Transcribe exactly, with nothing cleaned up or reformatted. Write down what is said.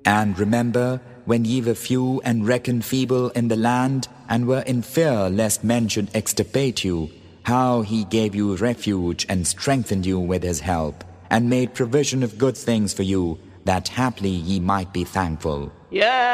And remember, when ye were few and reckoned feeble in the land, and were in fear lest men should extirpate you, how he gave you refuge and strengthened you with his help, and made provision of good things for you, that haply ye might be thankful. Yeah.